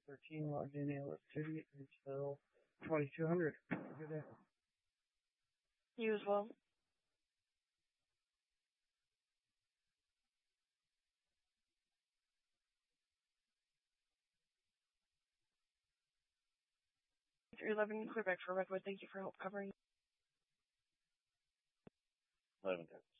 13, logged in ALS City until 2200. Good day. You as well. You're 11, clear back for Redwood. Thank you for help covering. 11 10.